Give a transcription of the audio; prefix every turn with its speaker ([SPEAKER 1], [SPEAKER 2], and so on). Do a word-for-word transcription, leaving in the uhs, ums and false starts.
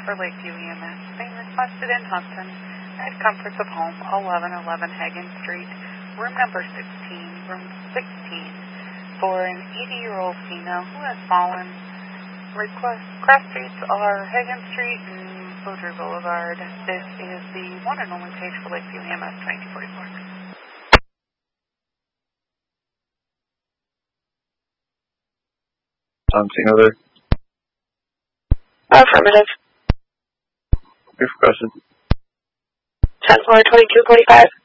[SPEAKER 1] for Lakeview E M S. Being requested in Hudson at Comforts of Home, eleven eleven Hagen Street, room number sixteen, room sixteen, for an eighty-year-old female who has fallen. Request crash streets are Hagen Street and Boudreaux Boulevard. This is the one and only page for Lakeview E M S twenty-two forty-four.
[SPEAKER 2] Something other.
[SPEAKER 3] Affirmative.
[SPEAKER 2] Your question.
[SPEAKER 3] ten four twenty-two forty-five.